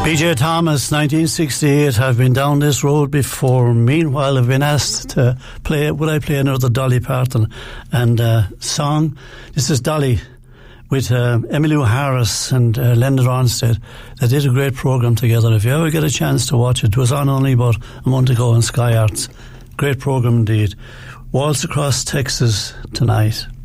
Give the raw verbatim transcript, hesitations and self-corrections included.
P J Thomas, nineteen sixty-eight. I've been down this road before. Meanwhile, I've been asked to play, would I play another Dolly Parton and uh, song? This is Dolly with uh, Emmylou Harris and uh, Linda Ronstadt. They did a great programme together. If you ever get a chance to watch it, it was on only about a month ago on Sky Arts. Great programme indeed. Waltz Across Texas tonight.